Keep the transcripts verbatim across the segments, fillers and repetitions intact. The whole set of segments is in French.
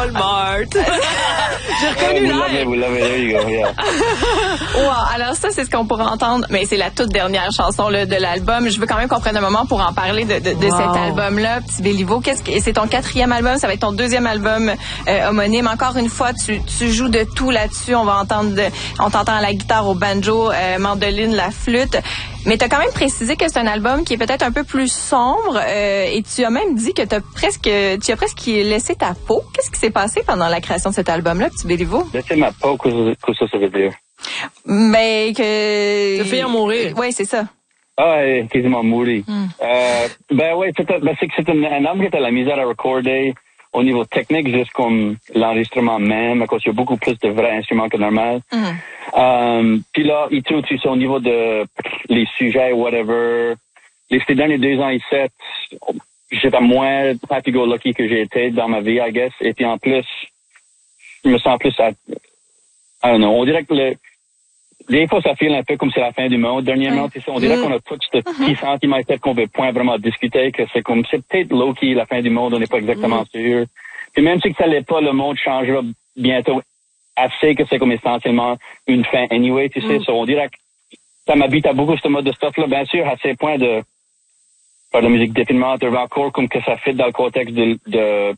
Walmart. J'ai reconnu uh, l'air. Vous l'avez, there you go, yeah. Wow, alors ça, c'est ce qu'on pourra entendre, mais c'est la toute dernière chanson là, de l'album. Je veux quand même qu'on prenne un moment pour en parler de, de, de wow. cet album-là, Petit Béliveau. Qu'est-ce que, c'est ton quatrième album, ça va être ton deuxième album euh, homonyme. Encore une fois, tu, tu joues de tout là-dessus. On va entendre, de, on t'entend à la guitare, au banjo, euh, mandoline, la flûte. Mais tu as quand même précisé que c'est un album qui est peut-être un peu plus sombre euh, et tu as même dit que t'as presque, tu as presque laissé ta peau. Qu'est-ce qui s'est passé pendant la création de cet album-là, Petit Béliveau? Laisser ma peau, qu'est-ce que ça, ça veut dire? Mais que... Te faire mourir. Oui, c'est ça. Ah, quasiment mourir. Mm. Euh, ben oui, c'est, ben, c'est que c'est un, un album qui était la misère à recorder au niveau technique, juste comme l'enregistrement même, à cause qu'il y a beaucoup plus de vrais instruments que normal. Mm. Um, puis là, il trouve aussi au niveau de les sujets, whatever. Les, ces derniers deux ans, ici, j'étais moins happy-go-lucky que j'ai été dans ma vie, I guess. Et puis en plus, je me sens plus à, I don't know, on dirait que le, des fois, ça file un peu comme c'est la fin du monde. Dernièrement, ouais. on dirait mm. qu'on a tout ce petit uh-huh. sentiment qu'on veut point vraiment discuter, que c'est comme, c'est peut-être low-key la fin du monde, on n'est pas exactement mm. sûr. Puis même si ça l'est pas, le monde changera bientôt assez que c'est comme essentiellement une fin anyway, tu sais. Mm. So on dirait que ça m'habite à beaucoup ce mode de stuff-là. Bien sûr, à ces points de faire de la musique définitivement encore comme que ça fit dans le contexte de, de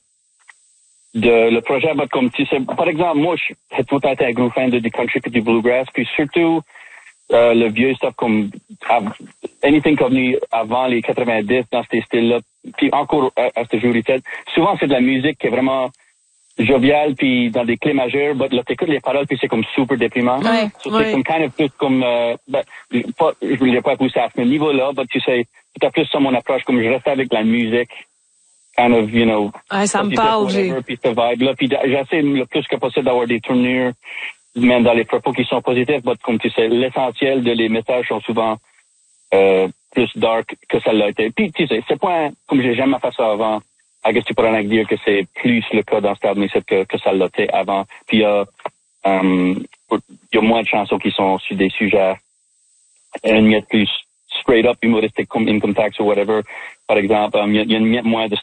de le projet, comme tu sais, par exemple, moi, j'ai tout le temps été un gros fan de du country et du bluegrass, puis surtout euh, le vieux stuff comme av- anything qui est venu avant les quatre-vingt-dix dans ces styles-là, puis encore à, à ce jour, souvent c'est de la musique qui est vraiment joviale, puis dans des clés majeures, mais là t'écoutes les paroles, puis c'est comme super déprimant. Ouais, so, ouais. C'est comme kind of plus comme, euh, ben, pas, je voulais pas pousser à ce niveau-là, mais tu sais, c'est plus ça mon approche, comme je restais avec la musique. Kind of, you know, ouais, ça me parle, j'ai... Puis ce vibe-là, puis j'essaie le plus que possible d'avoir des tournures, même dans les propos qui sont positifs, mais comme tu sais, l'essentiel de les messages sont souvent euh, plus dark que ça l'a été. Puis tu sais, c'est pas, comme j'ai jamais fait ça avant, I guess tu pourrais dire que c'est plus le cas dans cet album que, que ça l'a été avant. Puis il y a, um, y a moins de chansons qui sont sur des sujets, une miette plus straight up humoristique comme Income Tax ou whatever, par exemple, il um, y, y a une miette moins de